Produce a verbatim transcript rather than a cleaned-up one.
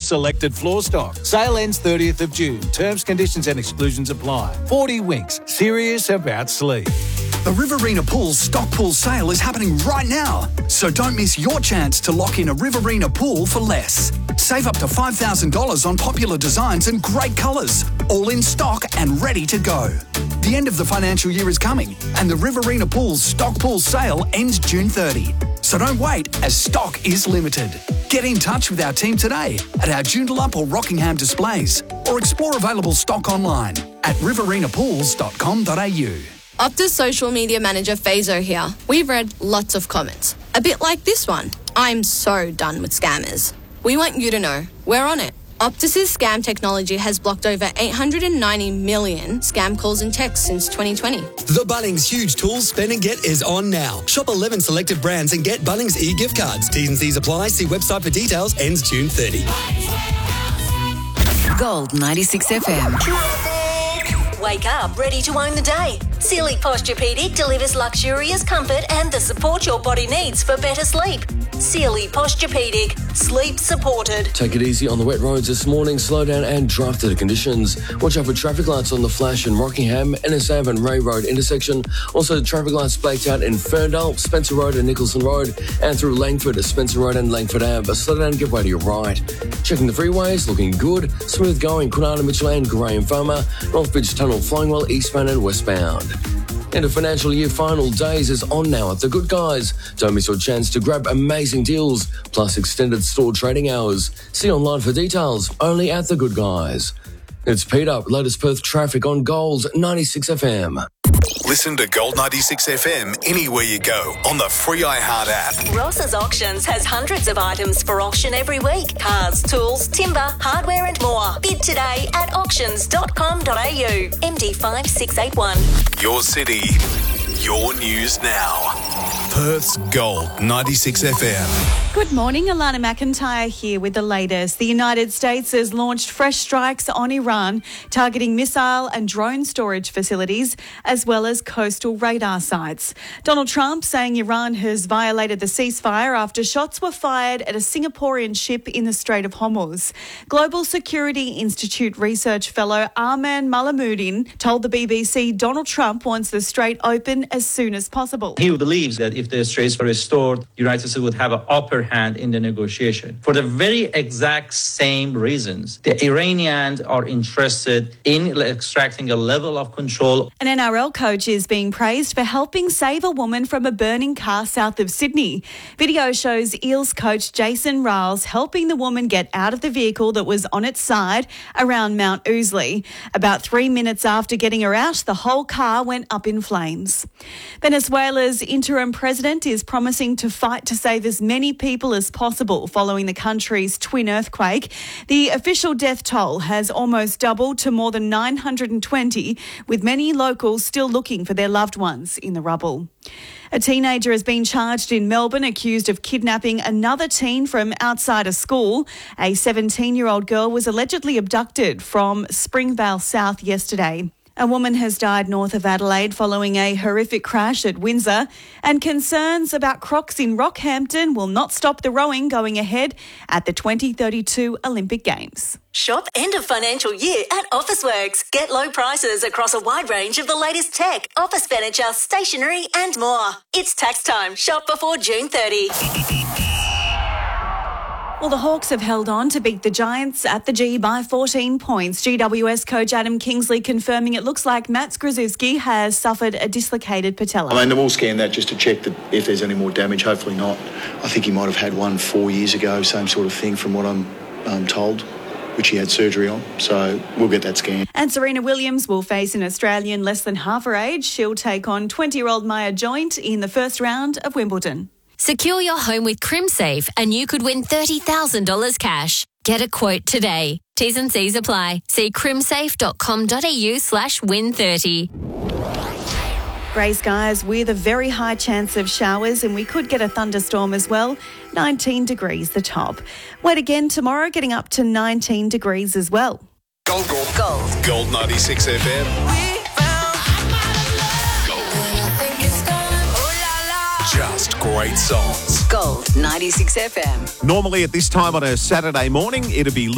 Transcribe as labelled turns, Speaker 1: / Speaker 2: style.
Speaker 1: selected floor stock. Sale ends thirtieth of June. Terms, conditions and exclusions apply. forty Winks. Serious about sleep.
Speaker 2: The Riverina Pools stock pool sale is happening right now, so don't miss your chance to lock in a Riverina pool for less. Save up to five thousand dollars on popular designs and great colours, all in stock and ready to go. The end of the financial year is coming, and the Riverina Pools stock pool sale ends June thirtieth. So don't wait, as stock is limited. Get in touch with our team today at our Joondalup or Rockingham displays, or explore available stock online at riverina pools dot com dot a u.
Speaker 3: Optus social media manager Fazo here. We've read lots of comments, a bit like this one. I'm so done with scammers. We want you to know we're on it. Optus's scam technology has blocked over eight hundred ninety million scam calls and texts since twenty twenty.
Speaker 4: The Bunnings Huge Tools Spend and Get is on now. Shop eleven selected brands and get Bunnings e-gift cards. T's and C's apply. See website for details. Ends June thirtieth.
Speaker 5: Gold ninety-six F M.
Speaker 6: Wake up ready to own the day. Sealy Posturepedic delivers luxurious comfort and the support your body needs for better sleep. Sealy Posturepedic. Sleep supported.
Speaker 7: Take it easy on the wet roads this morning. Slow down and drive to the conditions. Watch out for traffic lights on the Flash in Rockingham, N S A V and Ray Road intersection. Also, traffic lights blaked out in Ferndale, Spencer Road and Nicholson Road, and through Langford to Spencer Road and Langford Ave. Slow down and give way to your right. Checking the freeways, looking good. Smooth going, Kwinana Mitchell and Graham Farmer. North Beach Tunnel flying well eastbound and westbound. End of financial year final days is on now at The Good Guys. Don't miss your chance to grab amazing deals, plus extended store trading hours. See online for details, only at The Good Guys. It's Pete Up, latest Perth traffic on Gold ninety-six F M.
Speaker 8: Listen to Gold ninety-six F M anywhere you go on the free iHeart app.
Speaker 6: Ross's Auctions has hundreds of items for auction every week. Cars, tools, timber, hardware and more. Bid today at auctions dot com dot a u. M D five six eight one.
Speaker 8: Your city, your news now. Perth's Gold ninety-six F M.
Speaker 9: Good morning, Alana McIntyre here with the latest. The United States has launched fresh strikes on Iran, targeting missile and drone storage facilities, as well as coastal radar sites. Donald Trump saying Iran has violated the ceasefire after shots were fired at a Singaporean ship in the Strait of Hormuz. Global Security Institute research fellow Arman Malamuddin told the B B C Donald Trump wants the strait open as soon as possible.
Speaker 10: He believes that if the straits were restored, the United States would have an upper hand in the negotiation. For the very exact same reasons, the Iranians are interested in extracting a level of control.
Speaker 9: An N R L coach is being praised for helping save a woman from a burning car south of Sydney. Video shows Eels coach Jason Riles helping the woman get out of the vehicle that was on its side around Mount Ousley. About three minutes after getting her out, the whole car went up in flames. Venezuela's interim president is promising to fight to save as many people as possible following the country's twin earthquake. The official death toll has almost doubled to more than nine hundred twenty, with many locals still looking for their loved ones in the rubble. A teenager has been charged in Melbourne accused of kidnapping another teen from outside a school. A seventeen-year-old girl was allegedly abducted from Springvale South yesterday. A woman has died north of Adelaide following a horrific crash at Windsor, and concerns about crocs in Rockhampton will not stop the rowing going ahead at the twenty thirty-two Olympic Games.
Speaker 6: Shop end of financial year at Officeworks. Get low prices across a wide range of the latest tech, office furniture, stationery and more. It's tax time. Shop before June thirtieth.
Speaker 9: Well, the Hawks have held on to beat the Giants at the G by fourteen points. G W S coach Adam Kingsley confirming it looks like Matt Skrzyzewski has suffered a dislocated patella.
Speaker 11: I mean, they'll scan that just to check that if there's any more damage. Hopefully not. I think he might have had one four years ago, same sort of thing from what I'm um, told, which he had surgery on. So we'll get that scan.
Speaker 9: And Serena Williams will face an Australian less than half her age. She'll take on twenty-year-old Maya Joint in the first round of Wimbledon.
Speaker 12: Secure your home with CrimSafe and you could win thirty thousand dollars cash. Get a quote today. T's and C's apply. See crimsafe dot com dot a u slash win thirty.
Speaker 9: Grey skies with a very high chance of showers, and we could get a thunderstorm as well. nineteen degrees the top. Wet again tomorrow, getting up to nineteen degrees as well.
Speaker 8: Gold, gold, gold. Gold ninety-six F M. Just great songs.
Speaker 5: Gold ninety-six F M.
Speaker 13: Normally at this time on a Saturday morning, it'd be